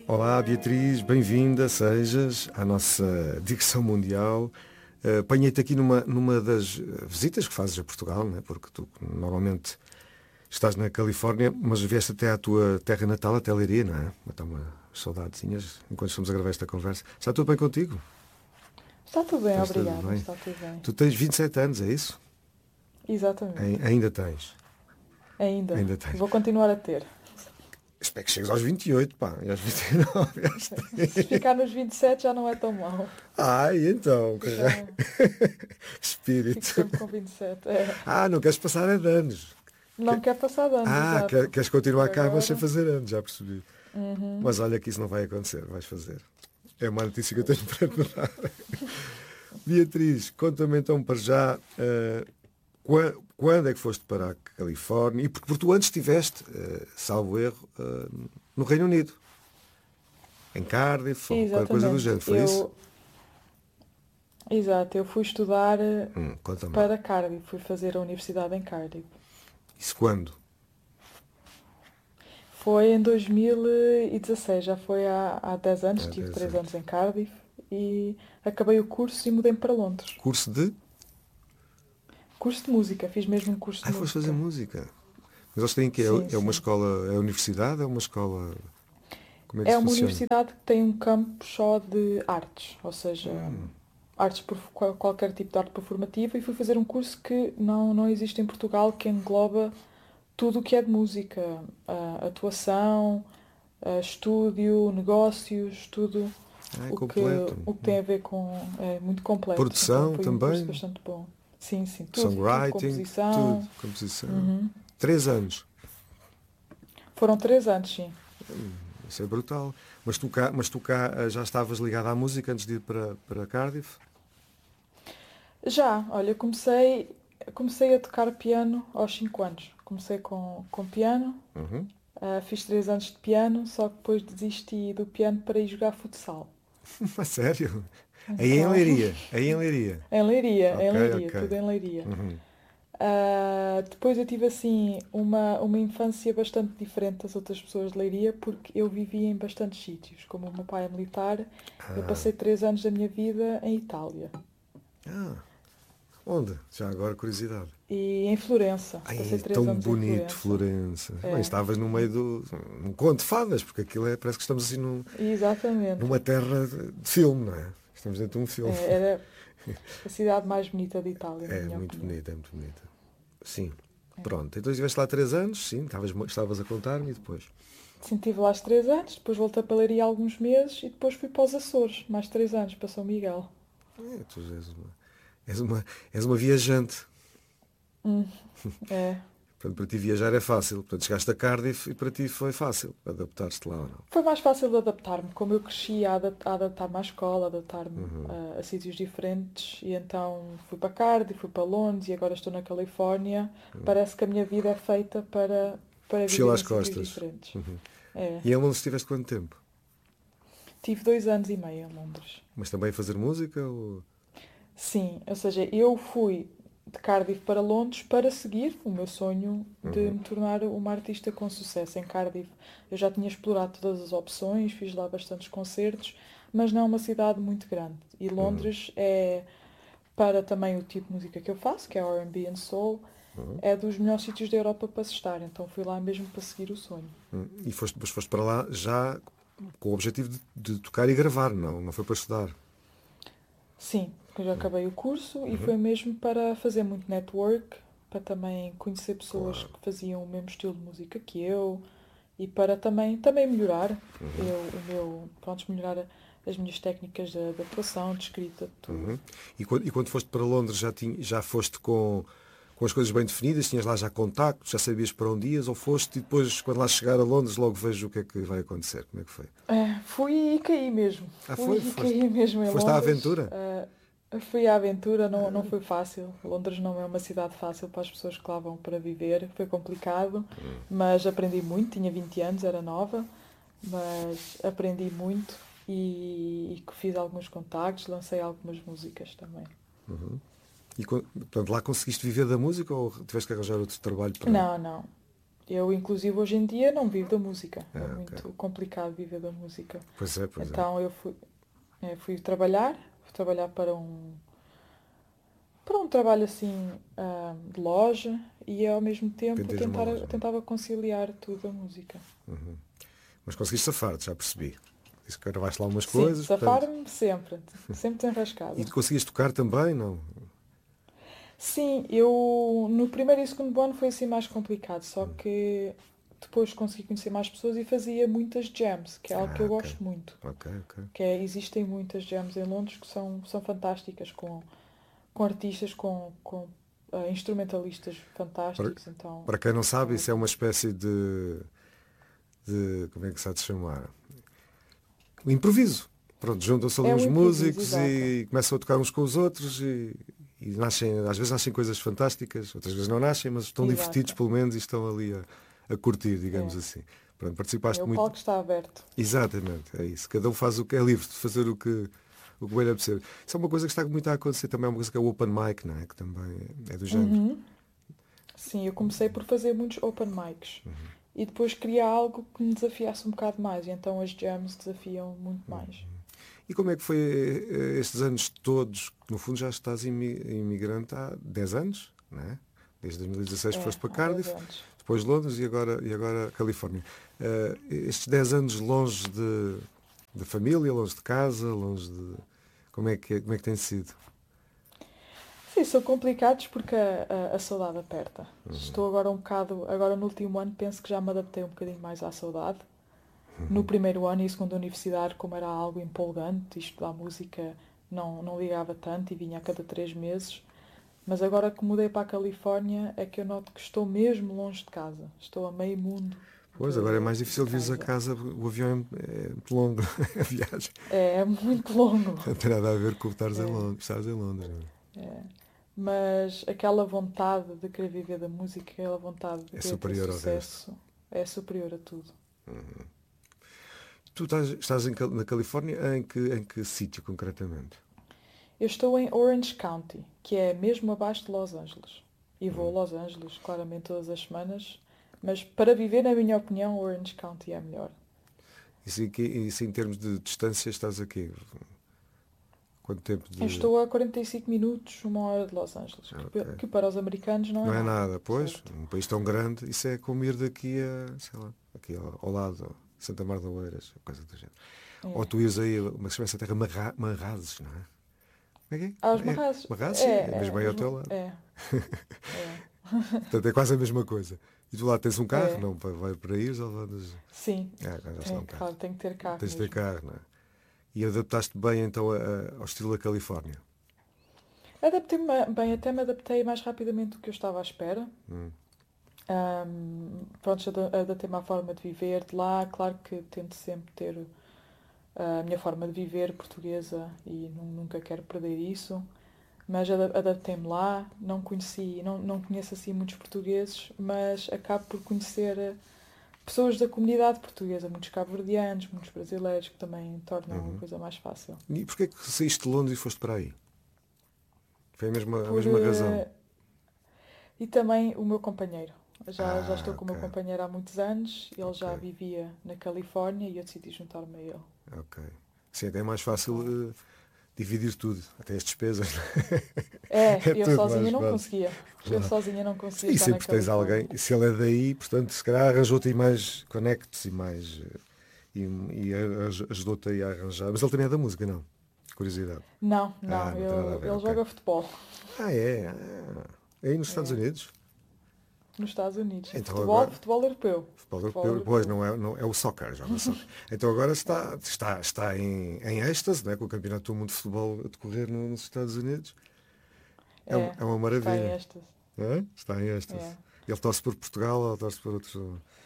Olá Beatriz, bem-vinda sejas à nossa Dicção Mundial. Apanhei-te aqui numa das visitas que fazes a Portugal, né? Porque tu normalmente estás na Califórnia, mas vieste até à tua terra natal, até Leiria, não é? Então, umas saudadezinhas enquanto estamos a gravar esta conversa. Está tudo bem contigo? Está tudo bem, Estás tudo obrigada. bem? Está tudo bem. Tu tens 27 anos, é isso? Exatamente. Ainda tens. Ainda. Ainda tens. Vou continuar a ter. Espero que chegues aos 28, pá, e aos 29, aos Se ficar nos 27 já não é tão mau. Ai, então, Já espírito. fico sempre com 27. É. Não queres passar a de anos. Não quer passar de anos, exato. Queres continuar Por cá, mas agora. sem fazer anos, já percebi. Uhum. Mas olha que isso não vai acontecer, vais fazer. É uma notícia que eu tenho para te dar. Beatriz, conta-me então para já quando é que foste para a Califórnia? E porque tu antes estiveste, salvo erro, no Reino Unido. Em Cardiff, ou qualquer coisa do género, foi isso? Exato, eu fui estudar Conta-me. para Cardiff, fui fazer a universidade em Cardiff. Isso quando? Foi em 2016, já foi há 10 anos, Há tive 10 3 anos. anos em Cardiff e acabei o curso e mudei para Londres. Curso de? Curso de música, fiz mesmo um curso de Foste música. fazer música. Mas eles têm que Sim, é uma sim. escola, é a universidade, é uma escola. Como é que É isso uma funciona? universidade que tem um campo só de artes, ou seja, artes por qualquer tipo de arte performativa, e fui fazer um curso que não existe em Portugal, que engloba tudo o que é de música, atuação, estúdio, negócios, tudo É o que, completo. o que tem a ver com... É muito completo, então Produção foi um curso também, bastante bom. Sim, sim, tudo, songwriting, composição. tudo, composição. Uhum. 3 anos. Foram 3 anos, sim. Isso é brutal. Mas tu cá já estavas ligado à música antes de ir para Cardiff? Já, olha, comecei a tocar piano aos 5 anos. Comecei com piano, Uhum. fiz 3 anos de piano, só que depois desisti do piano para ir jogar futsal. A sério? Aí em Então, Leiria. Aí em Leiria. em Ok, Leiria, ok. tudo em Leiria. Uhum. Depois eu tive assim uma infância bastante diferente das outras pessoas de Leiria, porque eu vivia em bastantes sítios. Como o meu pai é militar, eu Ah, passei 3 anos da minha vida em Itália. ah, onde? Já agora curiosidade. E em Florença. Ai, Passei é 3 tão anos em bonito, Florença. Florença. Bem, É, estavas no meio num conto de fadas, porque aquilo parece que estamos assim exatamente. numa terra de filme, não é? Estamos dentro de um filme. Era a cidade mais bonita de Itália, na É minha muito opinião. bonita, é muito bonita. Sim. Pronto, então estiveste lá 3 anos, sim, estavas a contar-me e depois. Sim, estive lá 3 anos, depois voltei para Leiria alguns meses e depois fui para os Açores, mais 3 anos, para São Miguel. Tu és uma viajante. Hum, é. Portanto, para ti viajar é fácil. Portanto, chegaste a Cardiff e para ti foi fácil adaptar-te lá ou não? Foi mais fácil de adaptar-me, como eu cresci a adaptar-me à escola, a adaptar-me a sítios diferentes, e então fui para Cardiff, fui para Londres e agora estou na Califórnia. Parece que a minha vida é feita para Mochila viver às em sítios costas. diferentes. Uhum. É. E em Londres estiveste quanto tempo? Tive 2 anos e meio em Londres. Mas também a fazer música? Ou... Sim, ou seja, eu fui de Cardiff para Londres para seguir o meu sonho de me tornar uma artista com sucesso em Cardiff. Eu já tinha explorado todas as opções, fiz lá bastantes concertos, mas não é uma cidade muito grande. E Londres é, para também o tipo de música que eu faço, que é R&B and Soul, é dos melhores sítios da Europa para se estar. Então fui lá mesmo para seguir o sonho. E depois foste para lá já com o objetivo de tocar e gravar, não? Não foi para estudar? Sim, eu já acabei o curso e foi mesmo para fazer muito network, para também conhecer pessoas Claro. que faziam o mesmo estilo de música que eu e para também melhorar melhorar as minhas técnicas de atuação, de escrita, de tudo. Uhum. E quando foste para Londres já foste com as coisas bem definidas? Tinhas lá já contactos? Já sabias para onde ias? Ou foste e depois, quando lá chegar a Londres, logo vejo o que é que vai acontecer? Como é que foi? Fui e caí mesmo. Fui e caí mesmo em Foste à Londres. aventura? Fui à aventura, não foi fácil. Londres não é uma cidade fácil para as pessoas que lá vão para viver. Foi complicado, mas aprendi muito. Tinha 20 anos, era nova, mas aprendi muito e fiz alguns contactos, lancei algumas músicas também. E portanto, lá conseguiste viver da música ou tiveste que arranjar outro trabalho para... Não, não. Eu, inclusive, hoje em dia não vivo da música. É Ok. muito complicado viver da música. Pois é, pois é. Então eu fui trabalhar para um trabalho assim de loja e ao mesmo tempo Venderes uma loja, não é? tentava conciliar tudo a música. Mas conseguiste safar-te, já percebi. Disse que gravaste lá umas Sim, coisas, portanto... safar-me sempre desenrascada. E conseguiste tocar também, não? Sim, eu no primeiro e segundo ano foi assim mais complicado, só que depois consegui conhecer mais pessoas e fazia muitas jams, que é algo que eu Ok. gosto muito. Ok, ok. Existem muitas jams em Londres que são fantásticas, com artistas, com instrumentalistas Para, fantásticos, então para quem não sabe, acaba isso é por... uma espécie como é que se há de chamar? O improviso. Pronto, juntam-se ali É um uns improviso, músicos exato. e começam a tocar uns com os outros e nascem, às vezes nascem coisas fantásticas, outras vezes não nascem, mas estão divertidos Exato. pelo menos e estão ali a curtir, digamos É. assim. Pronto, participaste O muito. palco está aberto. Exatamente, é isso. Cada um faz o que é livre de fazer o que bem lhe apetecer. Isso é uma coisa que está muito a acontecer também, é uma coisa que é o open mic, não é? Que também é do género. Uhum. Sim, eu comecei por fazer muitos open mics e depois queria algo que me desafiasse um bocado mais, e então as jams desafiam muito mais. E como é que foi estes anos todos? Que no fundo já estás imigrante há 10 anos, não é? Desde 2016 foste para Há 10 Cardiff, anos. depois Londres e agora Califórnia. Estes 10 anos longe de família, longe de casa, longe de... como é que tem sido? Sim, são complicados porque a saudade aperta. Estou agora um bocado, agora no último ano penso que já me adaptei um bocadinho mais à saudade. No primeiro ano e segundo universidade, como era algo empolgante, e estudar música não ligava tanto e vinha a cada 3 meses. Mas agora que mudei para a Califórnia é que eu noto que estou mesmo longe de casa. Estou a meio mundo Pois, agora é mais de difícil vir a casa. casa, o avião é muito longo, a viagem. É muito longo. Não tem nada a ver com estares em É, Londres. Estares em Londres, não é? é. Mas aquela vontade de querer viver da música, aquela vontade de É querer ter superior ao resto. sucesso, é superior a tudo. Tu estás na Califórnia em que sítio concretamente? Eu estou em Orange County, que é mesmo abaixo de Los Angeles. E vou a Los Angeles, claramente, todas as semanas. Mas para viver, na minha opinião, Orange County é melhor. Isso em termos de distância estás aqui? Quanto tempo Eu de... estou a 45 minutos, 1 hora de Los Angeles, Ok. que para os americanos não é Não é nada, nada, pois, certo? um país tão grande, isso é como ir daqui a, sei lá, aqui ao lado, Santa Mar de Oeiras, coisa do género. Ou É. tu ires aí, uma espécie de terra Marrazes, não é? Como é que Há os é? Marrazes. Marrazes, sim, é mesmo aí ao teu lado. É, é, Portanto, é quase a mesma coisa. E tu lá tens um carro? é. Não, vai para ir ou andas... Sim, Agora já está um carro. claro, tenho que ter carro Tens de ter mesmo. carro, não é? E adaptaste bem então ao estilo da Califórnia. Adaptei-me bem, até me adaptei mais rapidamente do que eu estava à espera. Hum. Pronto, adaptei-me à forma de viver de lá. Claro que tento sempre ter a minha forma de viver portuguesa e nunca quero perder isso. Mas adaptei-me lá, não conheço assim muitos portugueses, mas acabo por conhecer pessoas da comunidade portuguesa, muitos cabo-verdianos, muitos brasileiros, que também tornam a coisa mais fácil. E porquê que saíste de Londres e foste para aí? Foi a Por, mesma razão? e também o meu companheiro. Já estou com o Ok, meu companheiro há muitos anos, ele já ok, vivia na Califórnia e eu decidi juntar-me a ele. ok. Sim, até é mais fácil Então, dividir tudo, até as despesas. É eu tudo sozinha mais não fácil. conseguia. Eu Claro. sozinha não conseguia E estar na sempre tens Califórnia. alguém, se ele é daí, portanto, se calhar arranjou-te aí mais conectos e mais... e ajudou-te aí a arranjar. Mas ele também é da música, não? Curiosidade. Não, Não tem nada a ver, ele ok. joga futebol É? É aí nos Estados é, Unidos? nos Estados Unidos. Então Futebol, agora... futebol europeu. Futebol Futebol europeu, pois, europeu. não é o soccer, joga soccer. Então agora está em êxtase, não é? Com o Campeonato do Mundo de Futebol a decorrer nos Estados Unidos. É uma Está em maravilha. estas. Não é? Está em êxtase. É. Ele torce por Portugal ou torce por outros...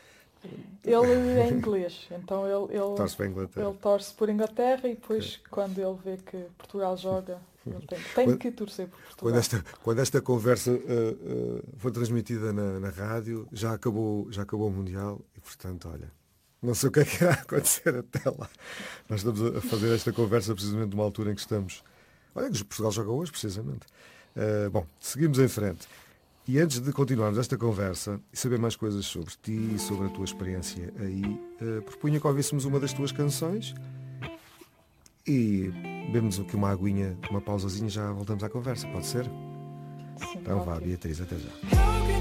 Ele é inglês, então Torce para a Inglaterra. ele torce por Inglaterra e Ok. depois quando ele vê que Portugal joga, ele tem Quando, que torcer por quando Portugal. esta conversa foi transmitida na rádio, já acabou o Mundial e, portanto, olha, não sei o que é que irá acontecer até lá. Nós estamos a fazer esta conversa precisamente numa altura em que estamos... Olha, que Portugal joga hoje, precisamente. Bom, seguimos em frente. E antes de continuarmos esta conversa e saber mais coisas sobre ti e sobre a tua experiência aí, propunha que ouvíssemos uma das tuas canções e bebemos aqui uma aguinha, uma pausazinha, já voltamos à conversa, pode ser? Sim, Então vá, ótimo. Beatriz, até já.